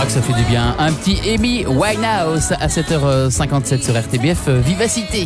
Ah, que ça fait du bien. Un petit Amy Winehouse à 7h57 sur RTBF Vivacité.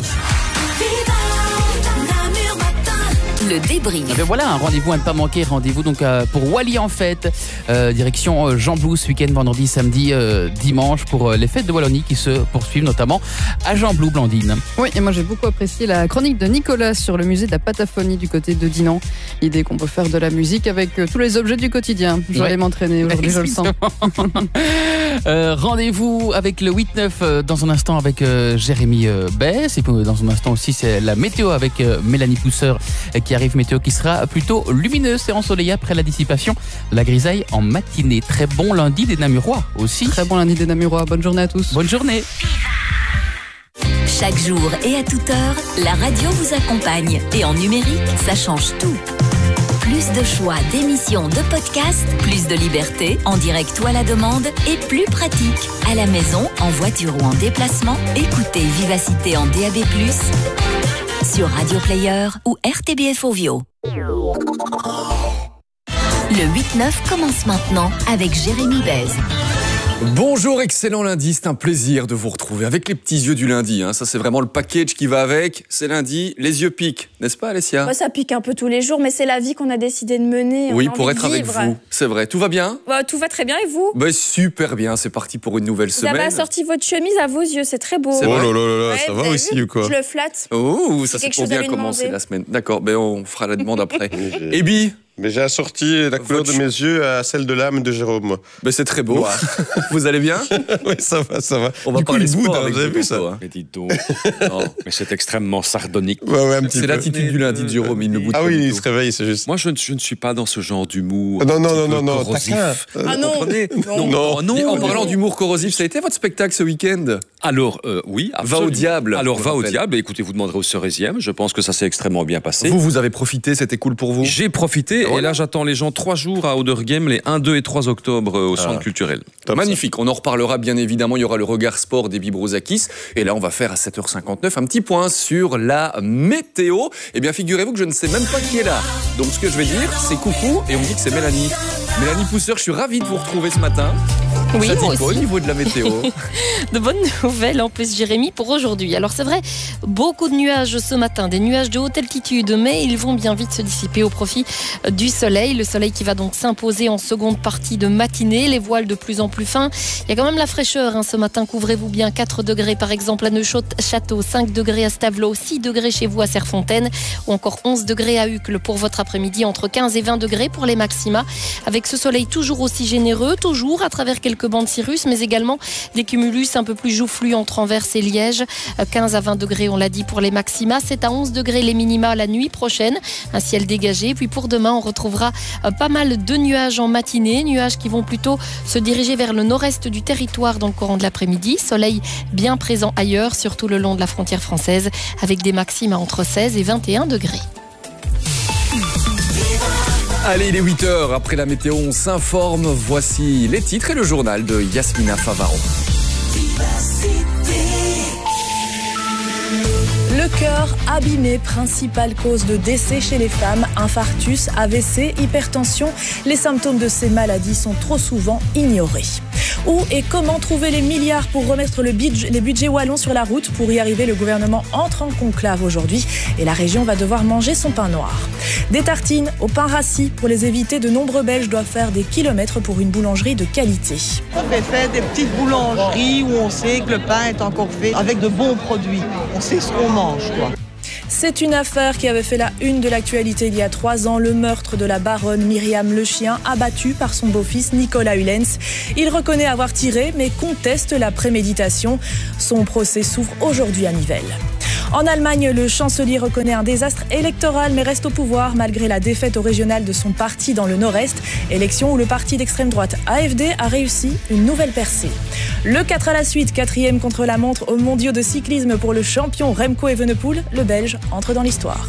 Le débrief. Et bien voilà, un rendez-vous à ne pas manquer. Rendez-vous donc pour Wally en fête. Direction Jean Blou ce week-end, vendredi, samedi, dimanche pour les fêtes de Wallonie qui se poursuivent notamment à Jean Blou, Blandine. Oui, et moi j'ai beaucoup apprécié la chronique de Nicolas sur le musée de la Pataphonie du côté de Dinan. L'idée qu'on peut faire de la musique avec tous les objets du quotidien. Je vais aller m'entraîner aujourd'hui, je le sens. Rendez-vous avec le 8-9 dans un instant avec Jérémy Bess. Et puis dans un instant aussi, c'est la météo avec Mélanie Pousseur qui arrive. Météo qui sera plutôt lumineuse et ensoleillée après la dissipation. La grisaille en matinée. Très bon lundi des Namurois aussi. Très bon lundi des Namurois. Bonne journée à tous. Bonne journée. Chaque jour et à toute heure, la radio vous accompagne. Et en numérique, ça change tout. Plus de choix d'émissions, de podcasts, plus de liberté, en direct ou à la demande, et plus pratique. À la maison, en voiture ou en déplacement, écoutez Vivacité en DAB+, sur Radio Player ou RTBF Ovio. Le 8-9 commence maintenant avec Jérémy Bèze. Bonjour, excellent lundi, c'est un plaisir de vous retrouver avec les petits yeux du lundi. Ça c'est vraiment le package qui va avec. C'est lundi, les yeux piquent, n'est-ce pas Alessia ? Moi, ça pique un peu tous les jours, mais c'est la vie qu'on a décidé de mener. Oui, pour être avec vous, c'est vrai. Tout va bien ? Tout va très bien, et vous ? Super bien, c'est parti pour une nouvelle semaine. Vous avez assorti votre chemise à vos yeux, c'est très beau. C'est vrai. Oh là là là, Ouais, ça va aussi ou quoi ? Je le flatte. Oh, ça c'est quelque pour chose à bien lui commencer demander. la semaine. D'accord, on fera la demande après. Ebi, Mais j'ai assorti la couleur de mes yeux à celle de l'âme de Jérôme. c'est très beau. Vous allez bien ? Oui, ça va, ça va. On va Du coup, parler il boude, sport hein, avec vous avez vous vu ça ? tantôt, Mais dites donc, non, mais c'est extrêmement sardonique. Ouais, un petit C'est peu. l'attitude du lundi de Jérôme, il ne boude Ah pas oui, du il tout. se réveille, c'est juste. Moi, je ne suis pas dans ce genre d'humour. Non, un non, petit non, peu non, non, corrosif. taquin. Ah non. Comprenez ? Non. Oh non. Et en parlant d'humour corrosif, ça a été votre spectacle ce week-end ? Alors, oui, Va absolument. au diable. Alors, je va au rappelle. diable. Écoutez, vous demanderez au Cerésième. Je pense que ça s'est extrêmement bien passé. Vous avez profité, c'était cool pour vous ? J'ai profité et là, j'attends les gens 3 jours à Oudergem, les 1, 2 et 3 octobre au centre culturel. Magnifique, on en reparlera bien évidemment, il y aura le regard sport d'Ebi Brozakis et là on va faire à 7h59 un petit point sur la météo. Eh bien figurez-vous que je ne sais même pas qui est là, donc ce que je vais dire c'est coucou et on me dit que c'est Mélanie. Mélanie Pousseur, je suis ravi de vous retrouver ce matin. Oui, ça dit moi quoi au aussi. niveau de la météo? De bonnes nouvelles en plus, Jérémy, pour aujourd'hui. Alors c'est vrai, beaucoup de nuages ce matin, des nuages de haute altitude, mais ils vont bien vite se dissiper au profit du soleil. Le soleil qui va donc s'imposer en seconde partie de matinée, les voiles de plus en plus fins. Il y a quand même la fraîcheur ce matin, couvrez-vous bien, 4 degrés par exemple à Neuchâtel-Château, 5 degrés à Stavelot, 6 degrés chez vous à Serfontaine, ou encore 11 degrés à Uccle pour votre après-midi, entre 15 et 20 degrés pour les maxima, avec ce soleil toujours aussi généreux, toujours à travers quelques bandes cirrus, mais également des cumulus un peu plus joufflus entre Anvers et Liège, 15 à 20 degrés on l'a dit pour les maxima, c'est à 11 degrés les minima la nuit prochaine, un ciel dégagé, puis pour demain on retrouvera pas mal de nuages en matinée, nuages qui vont plutôt se diriger vers le nord-est du territoire dans le courant de l'après-midi, soleil bien présent ailleurs, surtout le long de la frontière française, avec des maximes entre 16 et 21 degrés. Allez, il est 8h, après la météo on s'informe, voici les titres et le journal de Yasmina Favaro. Le cœur abîmé, principale cause de décès chez les femmes, infarctus, AVC, hypertension. Les symptômes de ces maladies sont trop souvent ignorés. Où et comment trouver les milliards pour remettre les budgets wallons sur la route? Pour y arriver, le gouvernement entre en conclave aujourd'hui et la région va devoir manger son pain noir. Des tartines au pain rassis. Pour les éviter, de nombreux Belges doivent faire des kilomètres pour une boulangerie de qualité. On fait des petites boulangeries où on sait que le pain est encore fait avec de bons produits. On sait ce qu'on mange, quoi. C'est une affaire qui avait fait la une de l'actualité il y a 3 ans, le meurtre de la baronne Myriam Le Chien, abattue par son beau-fils Nicolas Hulens. Il reconnaît avoir tiré, mais conteste la préméditation. Son procès s'ouvre aujourd'hui à Nivelles. En Allemagne, le chancelier reconnaît un désastre électoral, mais reste au pouvoir malgré la défaite au régional de son parti dans le Nord-Est. Élection où le parti d'extrême droite AfD a réussi une nouvelle percée. Le 4 à la suite, 4e contre la montre aux mondiaux de cyclisme pour le champion Remco Evenepoel. Le Belge entre dans l'histoire.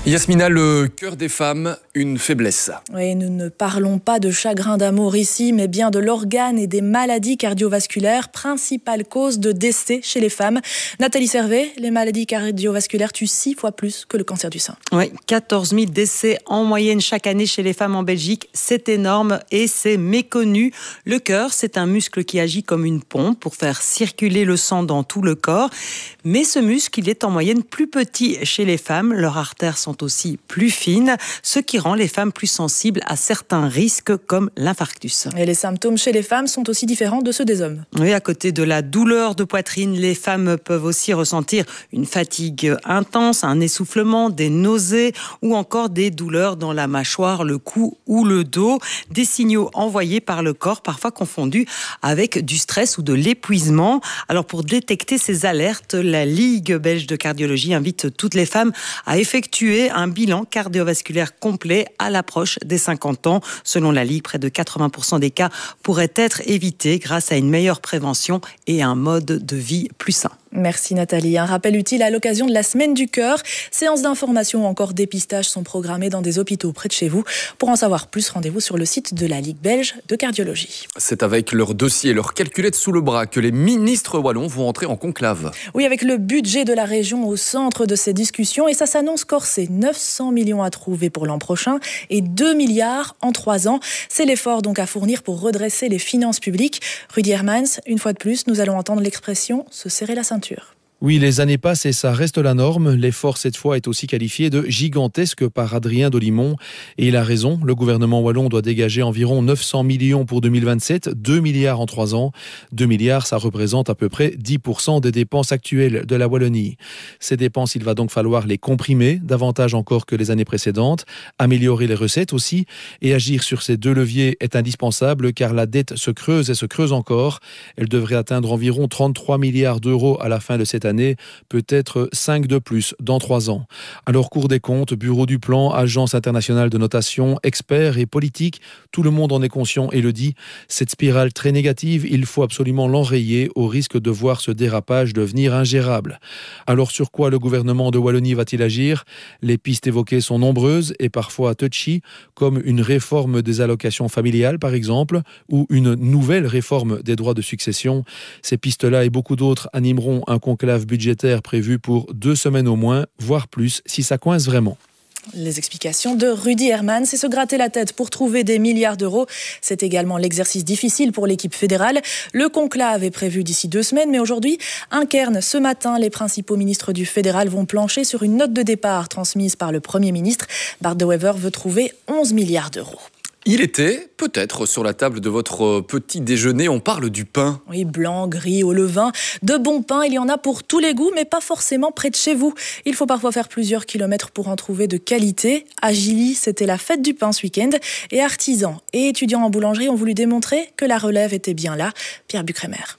Yasmina, le cœur des femmes, une faiblesse. Oui, nous ne parlons pas de chagrin d'amour ici, mais bien de l'organe et des maladies cardiovasculaires, principale cause de décès chez les femmes. Nathalie Servet, les maladies cardiovasculaires tuent 6 fois plus que le cancer du sein. Oui, 14 000 décès en moyenne chaque année chez les femmes en Belgique. C'est énorme et c'est méconnu. Le cœur, c'est un muscle qui agit comme une pompe pour faire circuler le sang dans tout le corps. Mais ce muscle, il est en moyenne plus petit chez les femmes. Leurs artères sont aussi plus fines, ce qui rend les femmes plus sensibles à certains risques comme l'infarctus. Et les symptômes chez les femmes sont aussi différents de ceux des hommes. Oui, à côté de la douleur de poitrine, les femmes peuvent aussi ressentir une fatigue intense, un essoufflement, des nausées ou encore des douleurs dans la mâchoire, le cou ou le dos. Des signaux envoyés par le corps, parfois confondus avec du stress ou de l'épuisement. Alors pour détecter ces alertes, la Ligue belge de cardiologie invite toutes les femmes à effectuer un bilan cardiovasculaire complet à l'approche des 50 ans. Selon la Ligue, près de 80% des cas pourraient être évités grâce à une meilleure prévention et un mode de vie plus sain. Merci Nathalie. Un rappel utile à l'occasion de la Semaine du Cœur. Séances d'information ou encore dépistage sont programmées dans des hôpitaux près de chez vous. Pour en savoir plus, rendez-vous sur le site de la Ligue belge de cardiologie. C'est avec leur dossier et leur calculette sous le bras que les ministres wallons vont entrer en conclave. Oui, avec le budget de la région au centre de ces discussions, et ça s'annonce corsé. 900 millions à trouver pour l'an prochain et 2 milliards en 3 ans. C'est l'effort donc à fournir pour redresser les finances publiques. Rudy Hermans, une fois de plus, nous allons entendre l'expression « se serrer la ceinture ». Oui, les années passent et ça reste la norme. L'effort, cette fois, est aussi qualifié de gigantesque par Adrien Dolimon. Et il a raison, le gouvernement wallon doit dégager environ 900 millions pour 2027, 2 milliards en 3 ans. 2 milliards, ça représente à peu près 10% des dépenses actuelles de la Wallonie. Ces dépenses, il va donc falloir les comprimer, davantage encore que les années précédentes, améliorer les recettes aussi, et agir sur ces deux leviers est indispensable car la dette se creuse et se creuse encore. Elle devrait atteindre environ 33 milliards d'euros à la fin de cette année, peut-être 5 de plus dans 3 ans. Alors, Cour des comptes, Bureau du plan, Agence internationale de notation, experts et politiques, tout le monde en est conscient et le dit. Cette spirale très négative, il faut absolument l'enrayer au risque de voir ce dérapage devenir ingérable. Alors, sur quoi le gouvernement de Wallonie va-t-il agir ? Les pistes évoquées sont nombreuses et parfois touchy, comme une réforme des allocations familiales par exemple, ou une nouvelle réforme des droits de succession. Ces pistes-là et beaucoup d'autres animeront un conclave budgétaire prévu pour 2 semaines au moins, voire plus, si ça coince vraiment. Les explications de Rudy Hermans, c'est se gratter la tête pour trouver des milliards d'euros. C'est également l'exercice difficile pour l'équipe fédérale. Le conclave est prévu d'ici 2 semaines, mais aujourd'hui, un cairn. Ce matin, les principaux ministres du fédéral vont plancher sur une note de départ transmise par le Premier ministre. Bart De Wever veut trouver 11 milliards d'euros. Il était peut-être sur la table de votre petit déjeuner, on parle du pain. Oui, blanc, gris, au levain. De bons pains, il y en a pour tous les goûts, mais pas forcément près de chez vous. Il faut parfois faire plusieurs kilomètres pour en trouver de qualité. À Gilly, c'était la fête du pain ce week-end. Et artisans et étudiants en boulangerie ont voulu démontrer que la relève était bien là. Pierre Bucrémer.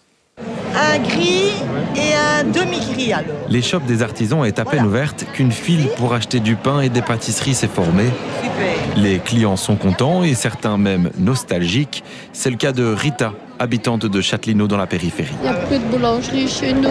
Un gris et un demi-gris alors. L'échoppe des artisans est à peine ouverte qu'une file pour acheter du pain et des pâtisseries s'est formée. Super. Les clients sont contents et certains même nostalgiques. C'est le cas de Rita, habitante de Châtelineau dans la périphérie. Il n'y a plus de boulangerie chez nous.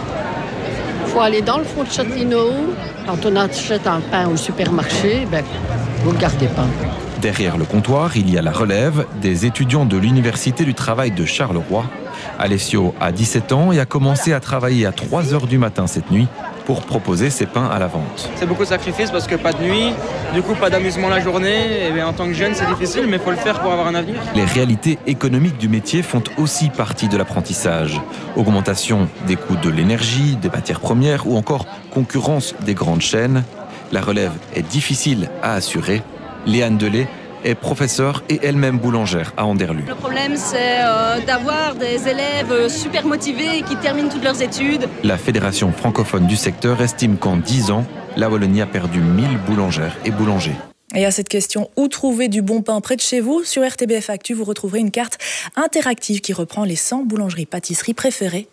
Il faut aller dans le fond de Châtelineau. Quand on achète un pain au supermarché, vous ne le gardez pas. Derrière le comptoir, il y a la relève des étudiants de l'Université du Travail de Charleroi. Alessio a 17 ans et a commencé à travailler à 3h du matin cette nuit pour proposer ses pains à la vente. C'est beaucoup de sacrifices parce que pas de nuit, du coup pas d'amusement la journée. Et en tant que jeune c'est difficile mais il faut le faire pour avoir un avenir. Les réalités économiques du métier font aussi partie de l'apprentissage. Augmentation des coûts de l'énergie, des matières premières ou encore concurrence des grandes chaînes. La relève est difficile à assurer. Léane Delay est professeure et elle-même boulangère à Anderlu. Le problème, c'est d'avoir des élèves super motivés qui terminent toutes leurs études. La Fédération francophone du secteur estime qu'en 10 ans, la Wallonie a perdu 1000 boulangères et boulangers. Et à cette question, où trouver du bon pain près de chez vous ? Sur RTBF Actu, vous retrouverez une carte interactive qui reprend les 100 boulangeries-pâtisseries préférées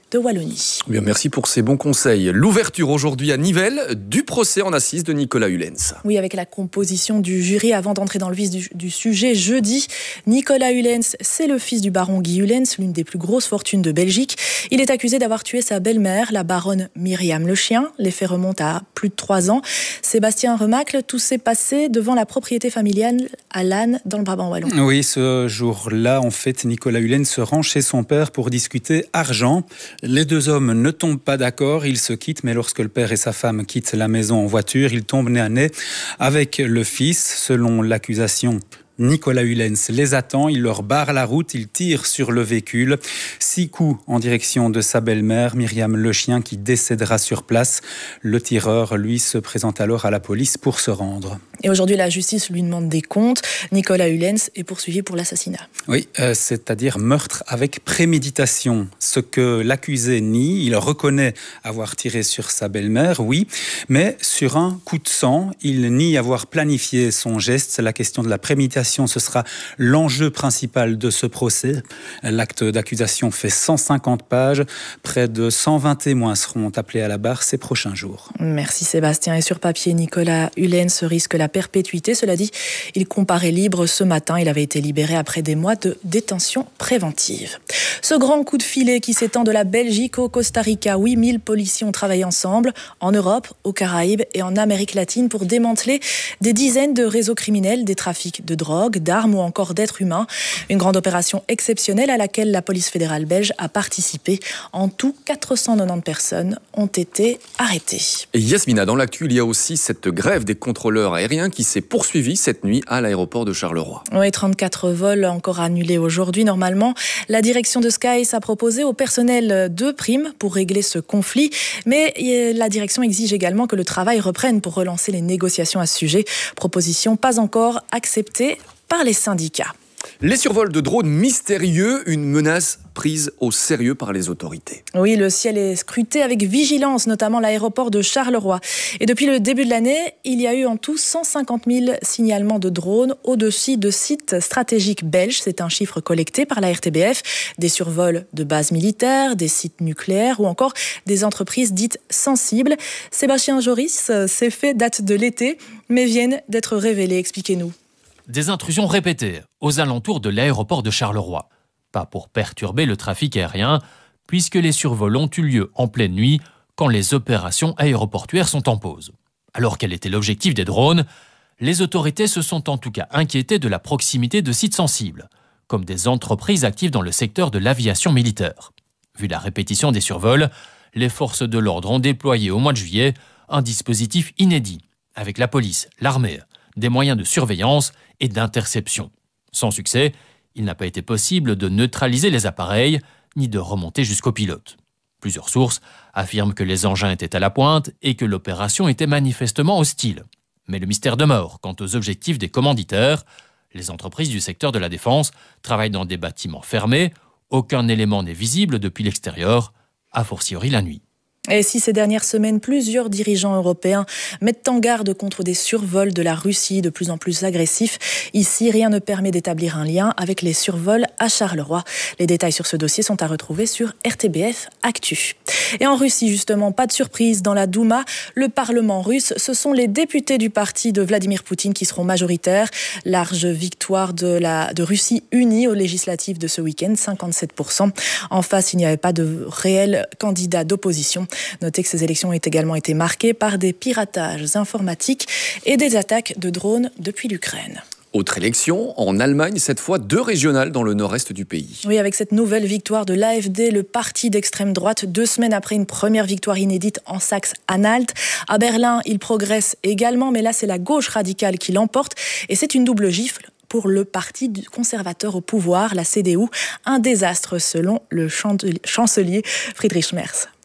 de Wallonie. Bien, merci pour ces bons conseils. L'ouverture aujourd'hui à Nivelles du procès en assises de Nicolas Hulens. Oui, avec la composition du jury avant d'entrer dans le vif du sujet jeudi. Nicolas Hulens, c'est le fils du baron Guy Hulens, l'une des plus grosses fortunes de Belgique. Il est accusé d'avoir tué sa belle-mère, la baronne Myriam Le Chien. Les faits remontent à plus de 3 ans. Sébastien Remacle, tout s'est passé devant la propriété familiale à Lannes, dans le Brabant wallon. Oui, ce jour-là, en fait, Nicolas Hulens se rend chez son père pour discuter argent. Les 2 hommes ne tombent pas d'accord, ils se quittent, mais lorsque le père et sa femme quittent la maison en voiture, ils tombent nez à nez avec le fils. Selon l'accusation, Nicolas Hulens les attend, il leur barre la route, il tire sur le véhicule. 6 coups en direction de sa belle-mère, Myriam Le Chien, qui décédera sur place. Le tireur, lui, se présente alors à la police pour se rendre. Et aujourd'hui, la justice lui demande des comptes. Nicolas Hulens est poursuivi pour l'assassinat. Oui, c'est-à-dire meurtre avec préméditation. Ce que l'accusé nie, il reconnaît avoir tiré sur sa belle-mère, oui, mais sur un coup de sang, il nie avoir planifié son geste. C'est la question de la préméditation. Ce sera l'enjeu principal de ce procès. L'acte d'accusation fait 150 pages. Près de 120 témoins seront appelés à la barre ces prochains jours. Merci Sébastien. Et sur papier, Nicolas Hulens risque la perpétuité. Cela dit, il comparaît libre ce matin. Il avait été libéré après des mois de détention préventive. Ce grand coup de filet qui s'étend de la Belgique au Costa Rica. 8000 policiers ont travaillé ensemble en Europe, aux Caraïbes et en Amérique latine pour démanteler des dizaines de réseaux criminels, des trafics de drogue, d'armes ou encore d'êtres humains. Une grande opération exceptionnelle à laquelle la police fédérale belge a participé. En tout, 490 personnes ont été arrêtées. Et Yasmina, dans l'actu, il y a aussi cette grève des contrôleurs aériens qui s'est poursuivie cette nuit à l'aéroport de Charleroi. Oui, 34 vols encore annulés aujourd'hui. Normalement, la direction de Sky a proposé au personnel 2 primes pour régler ce conflit. Mais la direction exige également que le travail reprenne pour relancer les négociations à ce sujet. Proposition pas encore acceptée par les syndicats. Les survols de drones mystérieux, une menace prise au sérieux par les autorités. Oui, le ciel est scruté avec vigilance, notamment l'aéroport de Charleroi. Et depuis le début de l'année, il y a eu en tout 150 000 signalements de drones au-dessus de sites stratégiques belges. C'est un chiffre collecté par la RTBF. Des survols de bases militaires, des sites nucléaires ou encore des entreprises dites sensibles. Sébastien Joris, ces faits datent de l'été, mais viennent d'être révélés. Expliquez-nous. Des intrusions répétées aux alentours de l'aéroport de Charleroi. Pas pour perturber le trafic aérien, puisque les survols ont eu lieu en pleine nuit quand les opérations aéroportuaires sont en pause. Alors quel était l'objectif des drones ? Les autorités se sont en tout cas inquiétées de la proximité de sites sensibles, comme des entreprises actives dans le secteur de l'aviation militaire. Vu la répétition des survols, les forces de l'ordre ont déployé au mois de juillet un dispositif inédit, avec la police, l'armée, des moyens de surveillance et d'interception. Sans succès, il n'a pas été possible de neutraliser les appareils, ni de remonter jusqu'au pilote. Plusieurs sources affirment que les engins étaient à la pointe et que l'opération était manifestement hostile. Mais le mystère demeure quant aux objectifs des commanditaires. Les entreprises du secteur de la défense travaillent dans des bâtiments fermés. Aucun élément n'est visible depuis l'extérieur, a fortiori la nuit. Et si ces dernières semaines, plusieurs dirigeants européens mettent en garde contre des survols de la Russie de plus en plus agressifs, ici, rien ne permet d'établir un lien avec les survols à Charleroi. Les détails sur ce dossier sont à retrouver sur RTBF Actu. Et en Russie, justement, pas de surprise, dans la Douma, le Parlement russe, ce sont les députés du parti de Vladimir Poutine qui seront majoritaires. Large victoire de Russie unie aux législatives de ce week-end, 57%. En face, il n'y avait pas de réel candidat d'opposition. Notez que ces élections ont également été marquées par des piratages informatiques et des attaques de drones depuis l'Ukraine. Autre élection, en Allemagne, cette fois 2 régionales dans le nord-est du pays. Oui, avec cette nouvelle victoire de l'AfD, le parti d'extrême droite, 2 semaines après une première victoire inédite en Saxe-Anhalt. À Berlin, il progresse également, mais là, c'est la gauche radicale qui l'emporte. Et c'est une double gifle pour le parti conservateur au pouvoir, la CDU. Un désastre selon le chancelier Friedrich Merz.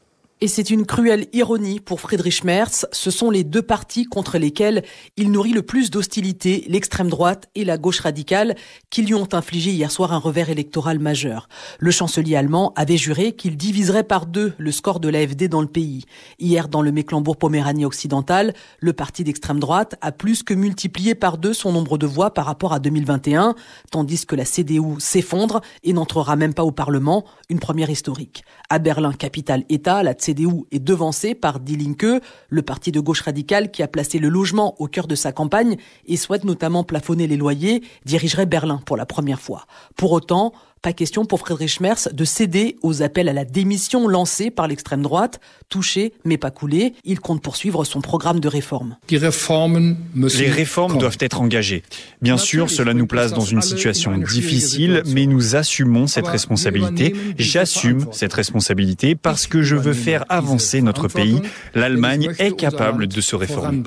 Et c'est une cruelle ironie pour Friedrich Merz. Ce sont les deux partis contre lesquels il nourrit le plus d'hostilité, l'extrême droite et la gauche radicale, qui lui ont infligé hier soir un revers électoral majeur. Le chancelier allemand avait juré qu'il diviserait par 2 le score de l'AfD dans le pays. Hier, dans le Mecklembourg-Poméranie occidental, le parti d'extrême droite a plus que multiplié par 2 son nombre de voix par rapport à 2021, tandis que la CDU s'effondre et n'entrera même pas au Parlement, une première historique. À Berlin, capitale-État, la CDU est devancée par Die Linke, le parti de gauche radicale qui a placé le logement au cœur de sa campagne et souhaite notamment plafonner les loyers, dirigerait Berlin pour la première fois. Pour autant, pas question pour Friedrich Merz de céder aux appels à la démission lancés par l'extrême droite. Touché, mais pas coulé, il compte poursuivre son programme de réforme. Les réformes doivent être engagées. Bien sûr, cela nous place dans une situation difficile, mais nous assumons cette responsabilité. J'assume cette responsabilité parce que je veux faire avancer notre pays. L'Allemagne est capable de se réformer.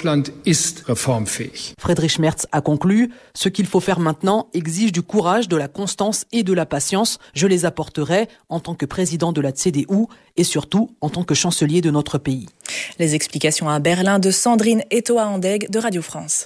Friedrich Merz a conclu, ce qu'il faut faire maintenant exige du courage, de la constance et de la patience. Je les apporterai en tant que président de la CDU et surtout en tant que chancelier de notre pays. Les explications à Berlin de Sandrine Etoa-Andeg de Radio France.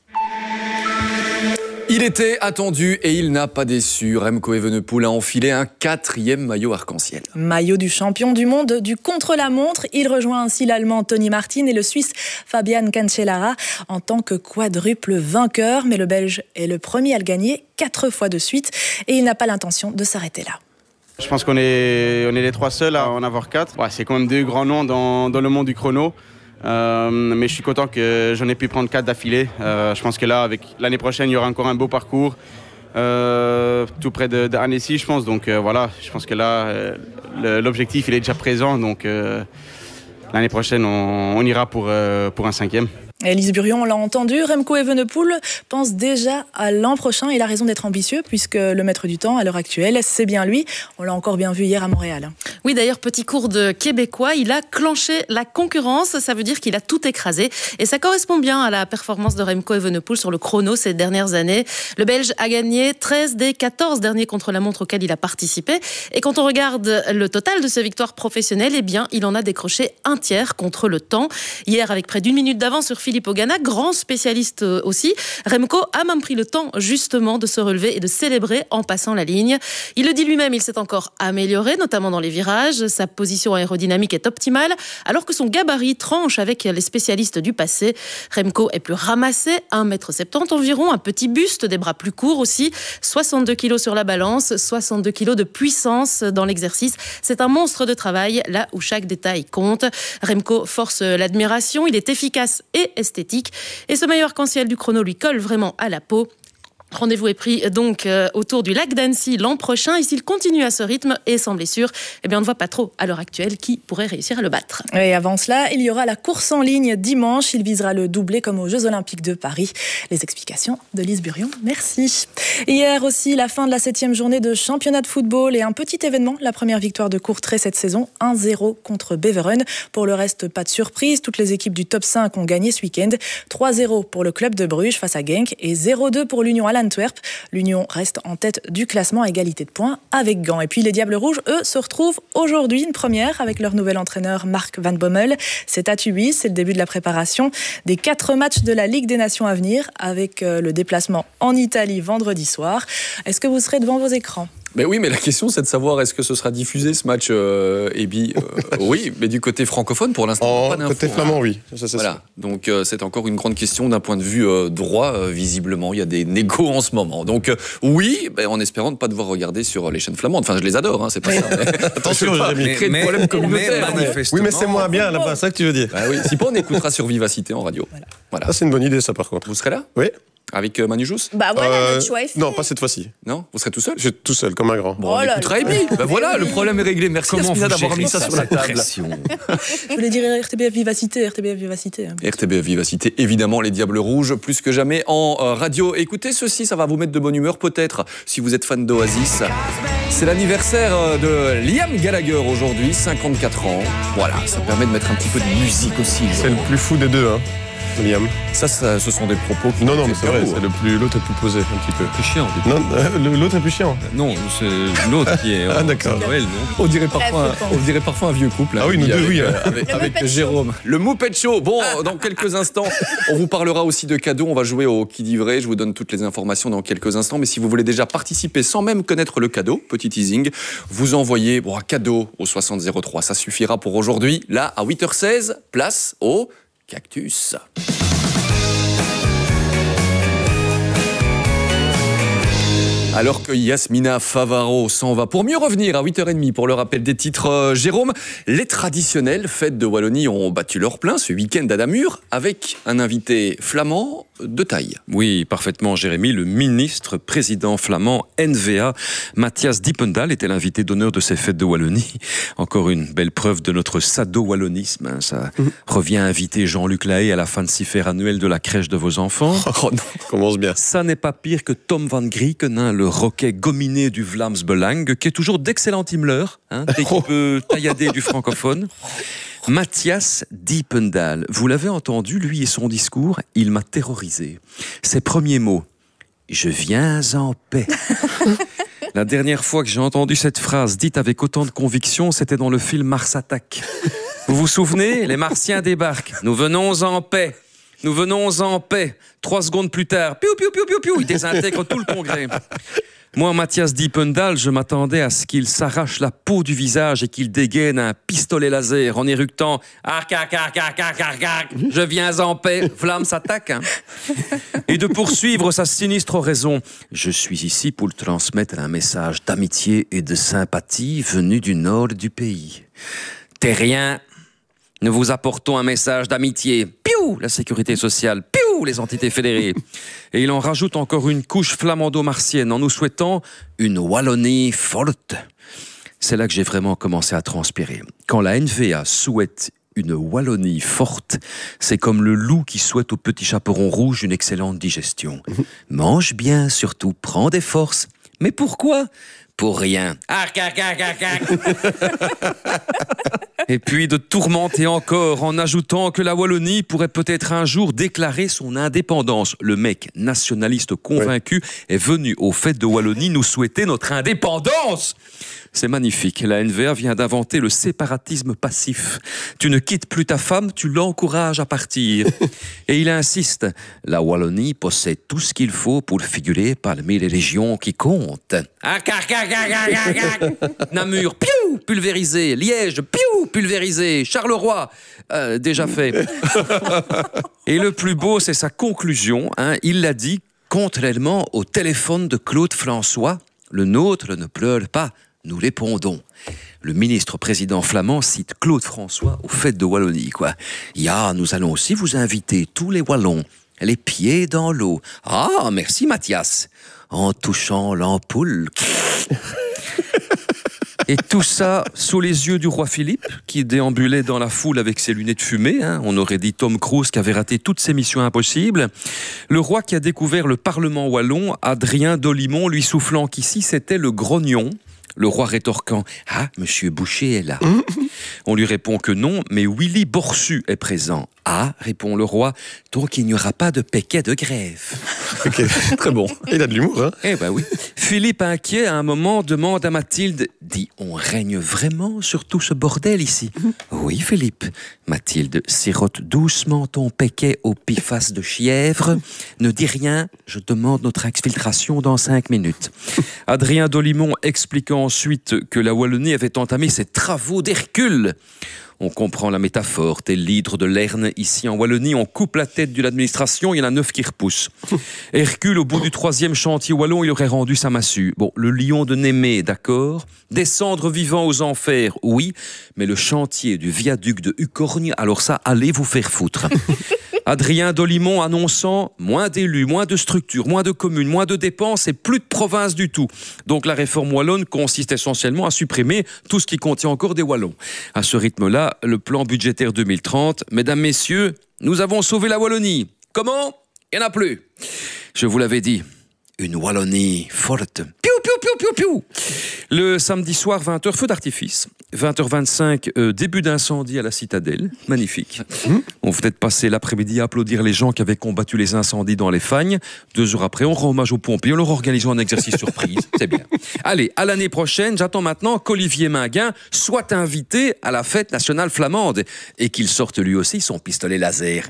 Il était attendu et il n'a pas déçu. Remco Evenepoel a enfilé un 4e maillot arc-en-ciel. Maillot du champion du monde du contre-la-montre. Il rejoint ainsi l'Allemand Tony Martin et le Suisse Fabian Cancellara en tant que quadruple vainqueur. Mais le Belge est le premier à le gagner 4 fois de suite et il n'a pas l'intention de s'arrêter là. Je pense qu'on est les 3 seuls à en avoir 4. Ouais, c'est quand même 2 grands noms dans le monde du chrono. Mais je suis content que j'en ai pu prendre 4 d'affilée. Je pense que là, avec l'année prochaine, il y aura encore un beau parcours. Tout près d'Annecy, je pense. Donc voilà, je pense que là, l'objectif, il est déjà présent. Donc l'année prochaine, on ira pour un 5e. Elise Burion, on l'a entendu, Remco Evenepoel pense déjà à l'an prochain. Il a raison d'être ambitieux puisque le maître du temps à l'heure actuelle, c'est bien lui. On l'a encore bien vu hier à Montréal. Oui, d'ailleurs, petit cours de québécois, il a clenché la concurrence. Ça veut dire qu'il a tout écrasé. Et ça correspond bien à la performance de Remco Evenepoel sur le chrono ces dernières années. Le Belge a gagné 13 des 14 derniers contre-la-montre auxquels il a participé. Et quand on regarde le total de ses victoires professionnelles, eh bien, il en a décroché un tiers contre le temps. Hier, avec près d'1 minute d'avance sur Philippe Ogana, grand spécialiste aussi, Remco a même pris le temps justement de se relever et de célébrer en passant la ligne. Il le dit lui-même, il s'est encore amélioré, notamment dans les virages. Sa position aérodynamique est optimale, alors que son gabarit tranche avec les spécialistes du passé. Remco est plus ramassé, 1,70 m environ, un petit buste, des bras plus courts aussi, 62 kg sur la balance, 62 kg de puissance dans l'exercice. C'est un monstre de travail, là où chaque détail compte. Remco force l'admiration, il est efficace et esthétique. Et ce maillot arc-en-ciel du chrono lui colle vraiment à la peau. Rendez-vous est pris donc autour du lac d'Annecy l'an prochain. Et s'il continue à ce rythme et sans blessure, eh bien on ne voit pas trop à l'heure actuelle qui pourrait réussir à le battre. Et avant cela, il y aura la course en ligne dimanche. Il visera le doublé comme aux Jeux Olympiques de Paris. Les explications de Lise Burion. Merci. Hier aussi, la fin de la 7e journée de championnat de football et un petit événement. La première victoire de Courtrai cette saison, 1-0 contre Beveren. Pour le reste, pas de surprise. Toutes les équipes du top 5 ont gagné ce week-end. 3-0 pour le club de Bruges face à Genk et 0-2 pour l'Union Antwerp. L'Union reste en tête du classement à égalité de points avec Gand. Et puis les Diables Rouges, eux, se retrouvent aujourd'hui, une première avec leur nouvel entraîneur Mark Van Bommel. C'est à Tubize, c'est le début de la préparation des 4 matchs de la Ligue des Nations à venir avec le déplacement en Italie vendredi soir. Est-ce que vous serez devant vos écrans ? Mais oui, mais la question c'est de savoir est-ce que ce sera diffusé ce match Ebi oui, mais du côté francophone pour l'instant pas d'infos. Côté flamand, oui. Ça, voilà. Donc c'est encore une grande question d'un point de vue droit. Visiblement, il y a des négos en ce moment. Donc oui, en espérant ne pas devoir regarder sur les chaînes flamandes. Enfin, je les adore, hein, c'est pas ça. Mais... Attention, Jérémy. Oui, mais c'est moins bien là-bas, c'est ça que tu veux dire. Bah oui. Si pas, on écoutera sur Vivacité en radio. Voilà. Ça, c'est une bonne idée, ça, par contre. Vous serez là ? Oui. Avec Manu Jousse ? Bah voilà, notre choix est fait. Non, pas cette fois-ci. Non ? Vous serez tout seul ? Je suis tout seul, comme un grand. Bon, on écoutera Ebi. Bah voilà, le problème est réglé. Merci Yasmina d'avoir mis ça sur la table. Je voulais dire RTBF Vivacité. RTBF Vivacité, évidemment, les Diables Rouges, plus que jamais en radio. Écoutez ceci, ça va vous mettre de bonne humeur peut-être, si vous êtes fan d'Oasis. C'est l'anniversaire de Liam Gallagher aujourd'hui, 54 ans. Voilà, ça permet de mettre un petit peu de musique aussi. C'est le plus fou des deux, hein. William. Ça, ce sont des propos qui... Non, mais c'est vrai, l'autre est plus posé, un petit peu. C'est chiant. Non, l'autre est plus chiant. Non, c'est l'autre qui est... Ah, d'accord. Noël, non. On dirait parfois un vieux couple. Ah oui, nous deux, oui. Avec Jérôme. Le Moupet Show. Bon, dans quelques instants, on vous parlera aussi de cadeaux. On va jouer au qui dit vrai. Je vous donne toutes les informations dans quelques instants. Mais si vous voulez déjà participer sans même connaître le cadeau, petit teasing, vous envoyez un cadeau au 6003. Ça suffira pour aujourd'hui. Là, à 8h16, place au cactus. Alors que Yasmina Favaro s'en va pour mieux revenir à 8h30 pour le rappel des titres. Jérôme, les traditionnelles fêtes de Wallonie ont battu leur plein ce week-end à Namur avec un invité flamand de taille. Oui, parfaitement, Jérémy. Le ministre président flamand NVA, Matthias Dippendal, était l'invité d'honneur de ces fêtes de Wallonie. Encore une belle preuve de notre sado-wallonisme. Ça revient à inviter Jean-Luc Lahaye à la fancy-fair annuelle de la crèche de vos enfants. Oh non, commence bien. Ça n'est pas pire que Tom van Grieken, le roquet gominé du Vlaams Belang, qui est toujours d'excellent himmeleur, dès qu'il peut taillader du francophone. Matthias Dippendal, vous l'avez entendu, lui et son discours, il m'a terrorisé. Ses premiers mots, « Je viens en paix ». La dernière fois que j'ai entendu cette phrase dite avec autant de conviction, c'était dans le film Mars Attack. Vous vous souvenez? Les Martiens débarquent. Nous venons en paix. Nous venons en paix. 3 secondes plus tard, piou, piou, piou, piou, piou, ils désintègrent tout le congrès. Moi, Matthias Dippendal, je m'attendais à ce qu'il s'arrache la peau du visage et qu'il dégaine un pistolet laser en éructant « Arc, arc, arc, arc, arc, arc, arc, je viens en paix, flamme s'attaque. » Et de poursuivre sa sinistre oraison. « Je suis ici pour transmettre un message d'amitié et de sympathie venu du nord du pays. Terriens, nous vous apportons un message d'amitié. Piou, la sécurité sociale. Piou, les entités fédérées. » Et il en rajoute encore une couche flamando-martienne en nous souhaitant une Wallonie forte. C'est là que j'ai vraiment commencé à transpirer. Quand la NVA souhaite une Wallonie forte, c'est comme le loup qui souhaite au petit chaperon rouge une excellente digestion. Mange bien, surtout, prends des forces. Mais pourquoi ? Pour rien. Arc, arc, arc, arc, arc. Et puis de tourmenter encore en ajoutant que la Wallonie pourrait peut-être un jour déclarer son indépendance. Le mec nationaliste convaincu est venu aux fêtes de Wallonie nous souhaiter notre indépendance. C'est magnifique. La NVA vient d'inventer le séparatisme passif. Tu ne quittes plus ta femme, tu l'encourages à partir. Et il insiste. La Wallonie possède tout ce qu'il faut pour figurer parmi les régions qui comptent. Namur, piou, pulvérisé. Liège, piou, pulvérisé. Charleroi, déjà fait. Et le plus beau, c'est sa conclusion. Il l'a dit, contrairement au téléphone de Claude François, le nôtre ne pleure pas. Nous répondons. Le ministre-président flamand cite Claude François aux fêtes de Wallonie, quoi. Nous allons aussi vous inviter, tous les Wallons, les pieds dans l'eau. Ah, merci Mathias. En touchant l'ampoule. Et tout ça sous les yeux du roi Philippe, qui déambulait dans la foule avec ses lunettes fumées. On aurait dit Tom Cruise qui avait raté toutes ses missions impossibles. Le roi qui a découvert le Parlement wallon, Adrien d'Olimont, lui soufflant qu'ici c'était le grognon. Le roi rétorquant « Ah, monsieur Boucher est là ». On lui répond que non, mais Willy Borsu est présent. « Ah », répond le roi, « donc il n'y aura pas de péquet de grève ». Ok, très bon. Il a de l'humour, hein. Eh ben oui. Philippe, inquiet, à un moment, demande à Mathilde « Dis, on règne vraiment sur tout ce bordel ici ?» Oui, Philippe. Mathilde sirote doucement ton péquet au piface de chièvre. Ne dis rien, je demande notre exfiltration dans 5 minutes. Adrien d'Olimont expliquant ensuite que la Wallonie avait entamé ses travaux d'Hercule. On comprend la métaphore, tel l'hydre de Lerne. Ici en Wallonie, on coupe la tête de l'administration, il y en a 9 qui repoussent. Hercule, au bout du 3e chantier wallon, il aurait rendu sa massue. Bon, le lion de Némée, d'accord. Descendre vivant aux enfers, oui. Mais le chantier du viaduc de Ucorgne, alors ça, allez vous faire foutre. Adrien d'Olimont annonçant moins d'élus, moins de structures, moins de communes, moins de dépenses et plus de provinces du tout. Donc la réforme wallonne consiste essentiellement à supprimer tout ce qui contient encore des Wallons. À ce rythme-là, le plan budgétaire 2030, mesdames, messieurs, nous avons sauvé la Wallonie. Comment ? Il n'y en a plus. Je vous l'avais dit, une Wallonie forte. Piou, piou, piou, piou, piou. Le samedi soir, 20h, feu d'artifice. 20h25, début d'incendie à la Citadelle. Magnifique. On venait de passer l'après-midi à applaudir les gens qui avaient combattu les incendies dans les Fagnes. 2 heures après, on rend hommage aux pompiers. On leur organise un exercice surprise. C'est bien. Allez, à l'année prochaine, j'attends maintenant qu'Olivier Minguin soit invité à la fête nationale flamande et qu'il sorte lui aussi son pistolet laser.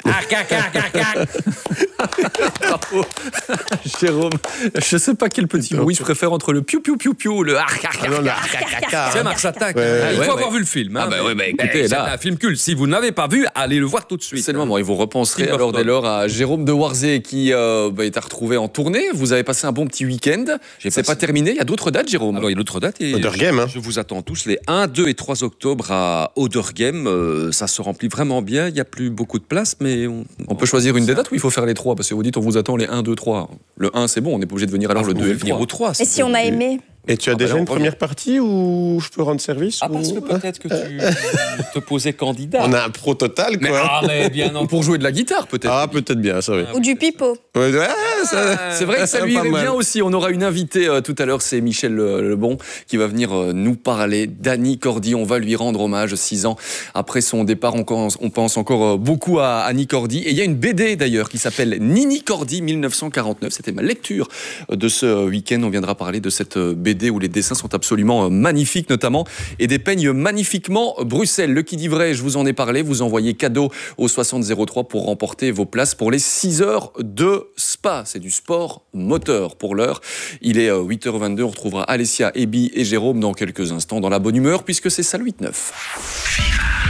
Bravo. Jérôme, je sais pas quel petit bruit je préfère entre le piou piou piou piou, le C'est Mars Attack. Il faut avoir vu le film. Hein. Écoutez, c'est un film culte. Si vous ne l'avez pas vu, allez le voir tout de suite. C'est le moment. Et vous repenserez alors dès lors à Jérôme de Warzé qui est à retrouver en tournée. Vous avez passé un bon petit week-end. C'est pas terminé. Il y a d'autres dates, Jérôme. Alors, il y a d'autres dates. Oderghem. Je vous attends tous les 1, 2 et 3 octobre à Oderghem. Ça se remplit vraiment bien. Il n'y a plus beaucoup de place, mais on peut choisir une des dates ou il faut faire les 3 parce que vous dites on vous attend les 1, 2, 3. Le 1 c'est bon, on n'est pas obligé de venir alors le 2 et le 3. Et si on a aimé? Et tu as déjà une première partie où je peux rendre service parce que peut-être que tu te posais candidat. On a un pro total, quoi. Mais bien non. Pour jouer de la guitare, peut-être. Ah, peut-être bien, ça oui. Ou du pipeau. C'est vrai que ça lui irait bien aussi. On aura une invitée tout à l'heure, c'est Michel Lebon, qui va venir nous parler d'Annie Cordy. On va lui rendre hommage 6 ans après son départ. On pense encore beaucoup à Annie Cordy. Et il y a une BD d'ailleurs qui s'appelle Nini Cordy 1949. C'était ma lecture de ce week-end. On viendra parler de cette BD où les dessins sont absolument magnifiques notamment et dépeignent magnifiquement Bruxelles. Le qui dit vrai, je vous en ai parlé, vous envoyez cadeau au 6003 pour remporter vos places pour les 6 heures de spa. C'est du sport moteur pour l'heure. Il est 8h22, on retrouvera Alessia, Ebi et Jérôme dans quelques instants dans la bonne humeur puisque c'est Salut 9.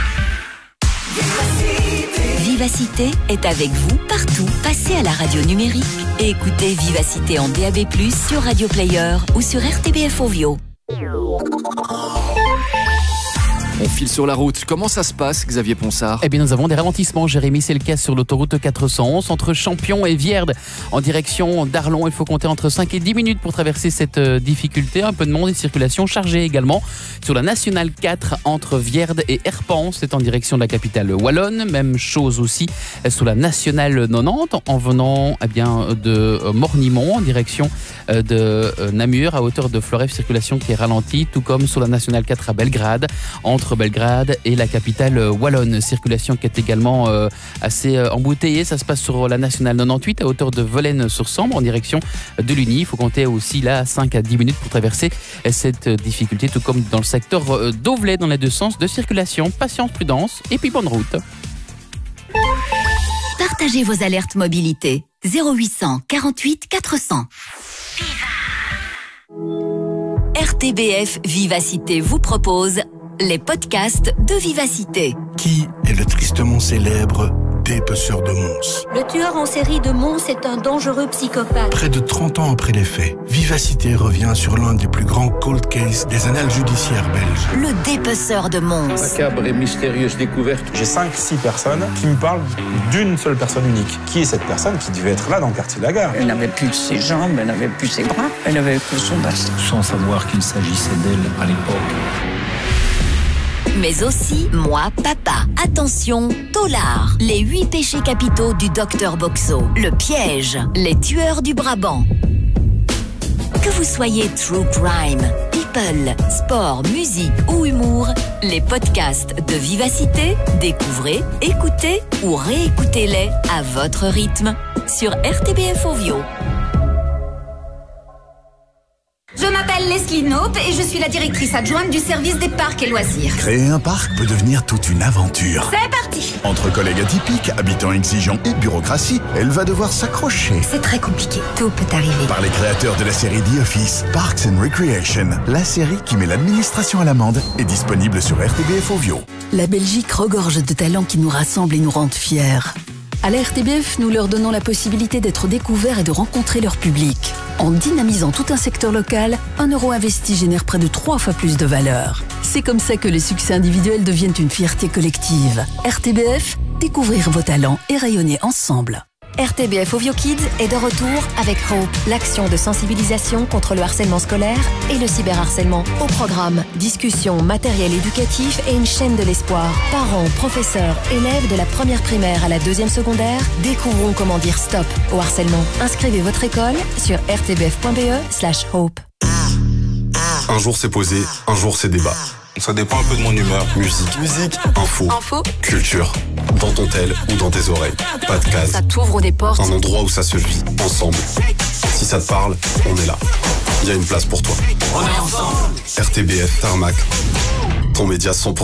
Vivacité est avec vous partout. Passez à la radio numérique et écoutez Vivacité en DAB+, sur Radio Player ou sur RTBF Ovio. On file sur la route. Comment ça se passe, Xavier Ponsard ? Eh bien, nous avons des ralentissements, Jérémy. C'est le cas sur l'autoroute 411 entre Champion et Vierde. En direction d'Arlon, il faut compter entre 5 et 10 minutes pour traverser cette difficulté. Un peu de monde et circulation chargée également. Sur la Nationale 4 entre Vierde et Herpan, c'est en direction de la capitale wallonne. Même chose aussi sur la Nationale 90 en venant de Mornimont en direction de Namur à hauteur de Floref. Circulation qui est ralentie, tout comme sur la Nationale 4 à Belgrade entre Belgrade et la capitale wallonne. Circulation qui est également assez embouteillée. Ça se passe sur la Nationale 98 à hauteur de Volaine-sur-Sambre en direction de l'Uni. Il faut compter aussi là 5 à 10 minutes pour traverser cette difficulté, tout comme dans le secteur d'Auvelais dans les deux sens de circulation. Patience, prudence et puis bonne route. Partagez vos alertes mobilité. 0800 48 400. RTBF Vivacité vous propose les podcasts de Vivacité. Qui est le tristement célèbre dépeceur de Mons? Le tueur en série de Mons est un dangereux psychopathe. Près de 30 ans après les faits, Vivacité revient sur l'un des plus grands cold cases des annales judiciaires belges. Le dépeceur de Mons. Macabre et mystérieuse découverte. J'ai 5-6 personnes qui me parlent d'une seule personne unique. Qui est cette personne qui devait être là dans le quartier de la gare? Elle n'avait plus ses jambes, elle n'avait plus ses bras, elle n'avait que son baston. Sans savoir qu'il s'agissait d'elle à l'époque. Mais aussi Moi, Papa. Attention, Tolard. Les 8 péchés capitaux du docteur Boxo. Le piège. Les tueurs du Brabant. Que vous soyez true crime, people, sport, musique ou humour, les podcasts de Vivacité, découvrez, écoutez ou réécoutez-les à votre rythme sur RTBF Ovio. Je m'appelle Leslie Knope et je suis la directrice adjointe du service des parcs et loisirs. Créer un parc peut devenir toute une aventure. C'est parti! Entre collègues atypiques, habitants exigeants et bureaucratie, elle va devoir s'accrocher. C'est très compliqué. Tout peut arriver. Par les créateurs de la série The Office, Parks and Recreation, la série qui met l'administration à l'amende, est disponible sur RTBF Ovio. La Belgique regorge de talents qui nous rassemblent et nous rendent fiers. À la RTBF, nous leur donnons la possibilité d'être découverts et de rencontrer leur public. En dynamisant tout un secteur local, 1 euro investi génère près de 3 fois plus de valeur. C'est comme ça que les succès individuels deviennent une fierté collective. RTBF, découvrir vos talents et rayonner ensemble. RTBF Ovio Kids est de retour avec Hope, l'action de sensibilisation contre le harcèlement scolaire et le cyberharcèlement. Au programme, discussions, matériel éducatif et une chaîne de l'espoir. Parents, professeurs, élèves de la première primaire à la 2e secondaire, découvrons comment dire stop au harcèlement. Inscrivez votre école sur rtbf.be/hope. Un jour c'est posé, un jour c'est débat. Ça dépend un peu de mon humeur. Musique, info, culture. Dans ton tel ou dans tes oreilles. Pas de case. Ça t'ouvre des portes. Un endroit où ça se vit, ensemble. Si ça te parle, on est là. Il y a une place pour toi. On est ensemble. RTBF Tarmac. Ton média 100%.